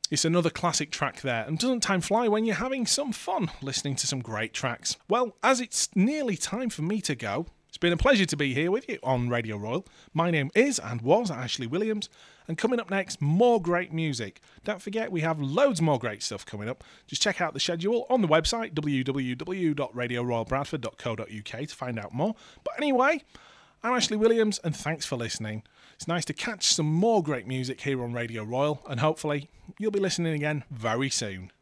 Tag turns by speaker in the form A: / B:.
A: It's another classic track there, and doesn't time fly when you're having some fun listening to some great tracks? Well, as it's nearly time for me to go, it's been a pleasure to be here with you on Radio Royal. My name is and was Ashley Williams, and coming up next, more great music. Don't forget, we have loads more great stuff coming up. Just check out the schedule on the website, www.radioroyalbradford.co.uk, to find out more. But anyway, I'm Ashley Williams, and thanks for listening. It's nice to catch some more great music here on Radio Royal, and hopefully you'll be listening again very soon.